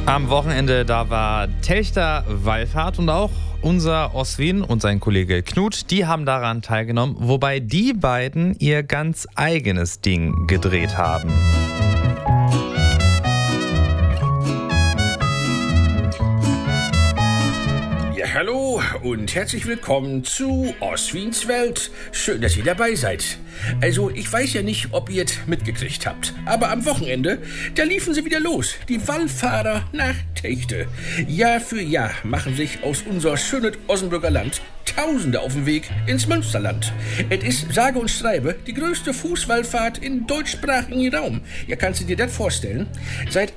Am Wochenende, da war Telchter Wallfahrt und auch unser Oswin und sein Kollege Knut, die haben daran teilgenommen, wobei die beiden ihr ganz eigenes Ding gedreht haben. Hallo und herzlich willkommen zu Oswins Welt. Schön, dass ihr dabei seid. Also, ich weiß ja nicht, ob ihr es mitgekriegt habt, aber am Wochenende, da liefen sie wieder los, die Wallfahrer nach Techte. Jahr für Jahr machen sich aus unser schönes Osnabrücker Land Tausende auf dem Weg ins Münsterland. Es ist, sage und schreibe, die größte Fußwallfahrt im deutschsprachigen Raum. Ja, kannst du dir das vorstellen? Seit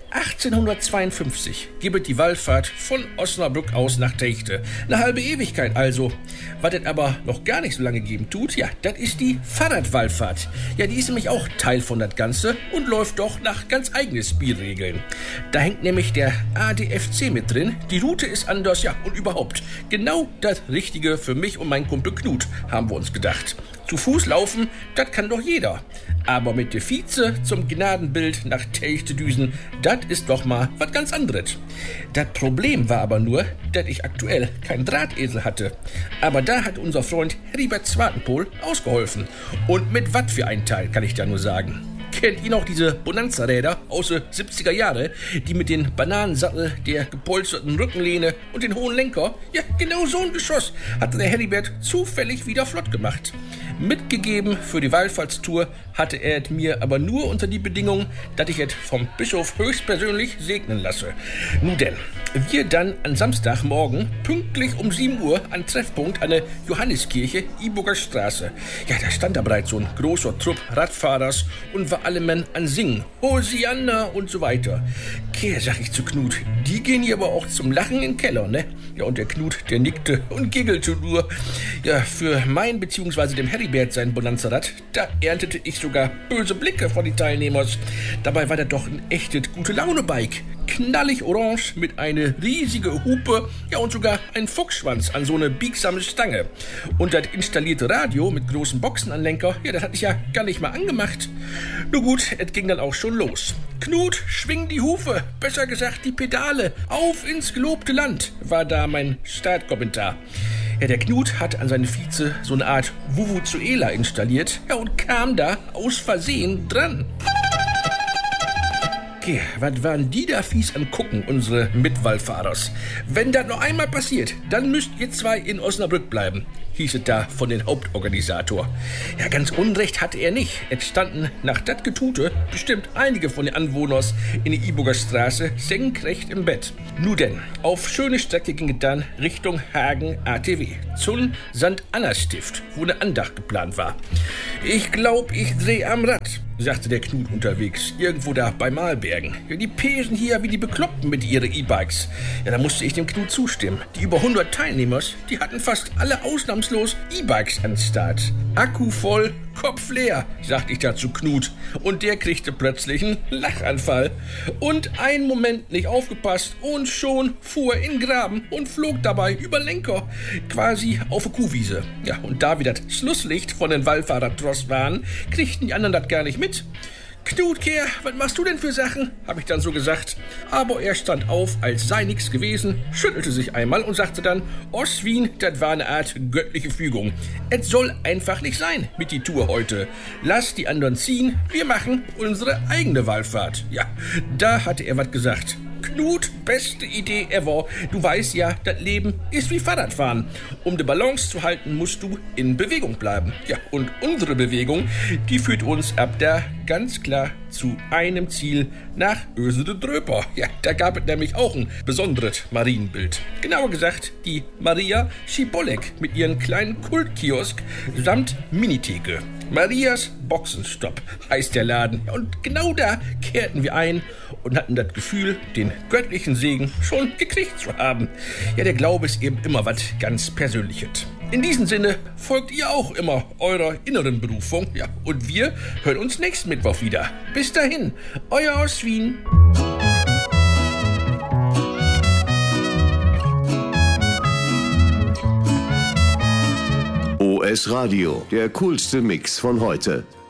1852 gibt die Wallfahrt von Osnabrück aus nach Techte. Eine halbe Ewigkeit also. Was es aber noch gar nicht so lange geben tut, ja, das ist die Fahrradwallfahrt. Ja, die ist nämlich auch Teil von das Ganze und läuft doch nach ganz eigenen Spielregeln. Da hängt nämlich der ADFC mit drin. Die Route ist anders, ja, und überhaupt genau das Richtige für mich und meinen Kumpel Knut, haben wir uns gedacht. Zu Fuß laufen, das kann doch jeder. Aber mit der Vize zum Gnadenbild nach Techte düsen, das ist doch mal was ganz anderes. Das Problem war aber nur, dass ich aktuell keinen Drahtesel hatte. Aber da hat unser Freund Heribert Zwartenpol ausgeholfen. Und mit was für ein Teil, kann ich da nur sagen. Kennt ihr noch diese Bonanza-Räder aus den 70er Jahre, die mit den Bananensattel, der gepolsterten Rückenlehne und den hohen Lenker? Ja, genau so ein Geschoss hatte der Heribert zufällig wieder flott gemacht. Mitgegeben für die Wallfahrtstour hatte er es mir aber nur unter die Bedingung, dass ich es vom Bischof höchstpersönlich segnen lasse. Nun denn, wir dann am Samstagmorgen pünktlich um 7 Uhr an Treffpunkt an der Johanneskirche, Iburger Straße. Ja, da stand da bereits so ein großer Trupp Radfahrers und war alle Mann an Singen, Hosianna und so weiter. Kehr, sag ich zu Knut, die gehen hier aber auch zum Lachen in den Keller, ne? Ja, und der Knut, der nickte und giggelte nur. Ja, für mein bzw. dem Heribert sein Bonanza-Rad, da erntete ich sogar böse Blicke von den Teilnehmern. Dabei war das doch ein echtes Gute-Laune-Bike. Knallig orange mit einer riesigen Hupe, ja und sogar ein Fuchsschwanz an so eine biegsame Stange. Und das installierte Radio mit großen Boxenanlenker, ja, das hatte ich ja gar nicht mal angemacht. Nur gut, es ging dann auch schon los. Knut, schwing die Hufe, besser gesagt die Pedale, auf ins gelobte Land, war da mein Startkommentar. Ja, der Knut hat an seine Vize so eine Art Vuvuzuela installiert, ja, und kam da aus Versehen dran. Okay, was waren die da fies am Gucken, unsere Mitwallfahrers? Wenn das noch einmal passiert, dann müsst ihr zwei in Osnabrück bleiben, hieß es da von den Hauptorganisator. Ja, ganz Unrecht hatte er nicht. Es standen nach dat Getute bestimmt einige von den Anwohners in der Iburger Straße senkrecht im Bett. Nun denn, auf schöne Strecke ging es dann Richtung Hagen ATW, zum St. Anna Stift, wo eine Andacht geplant war. Ich glaub, ich dreh am Rad, sagte der Knut unterwegs, irgendwo da bei Mahlbergen. Ja, die pesen hier wie die Bekloppten mit ihren E-Bikes. Ja, da musste ich dem Knut zustimmen. Die über 100 Teilnehmer, die hatten fast alle ausnahmslos E-Bikes an Start. Akku voll, Kopf leer, sagte ich da zu Knut. Und der kriegte plötzlich einen Lachanfall. Und einen Moment nicht aufgepasst und schon fuhr er in den Graben und flog dabei über Lenker, quasi auf eine Kuhwiese. Ja, und da wir das Schlusslicht von den Wallfahrertross waren, kriegten die anderen das gar nicht mit. Knut, Kehr, was machst du denn für Sachen? Hab ich dann so gesagt. Aber er stand auf, als sei nichts gewesen, schüttelte sich einmal und sagte dann, Oswin, das war eine Art göttliche Fügung. Es soll einfach nicht sein mit die Tour heute. Lass die anderen ziehen, wir machen unsere eigene Wallfahrt. Ja, da hatte er was gesagt. Knut, beste Idee ever. Du weißt ja, das Leben ist wie Fahrradfahren. Um die Balance zu halten, musst du in Bewegung bleiben. Ja, und unsere Bewegung, die führt uns ab da ganz klar zu einem Ziel, nach Ösede-Dröper. Ja, da gab es nämlich auch ein besonderes Marienbild. Genauer gesagt, die Maria Schibolek mit ihren kleinen Kultkiosk samt Minitheke. Marias Boxenstopp heißt der Laden. Und genau da kehrten wir ein und hatten das Gefühl, den göttlichen Segen schon gekriegt zu haben. Ja, der Glaube ist eben immer was ganz Persönliches. In diesem Sinne folgt ihr auch immer eurer inneren Berufung. Ja, und wir hören uns nächsten Mittwoch wieder. Bis dahin, euer Oswin. OS Radio, der coolste Mix von heute.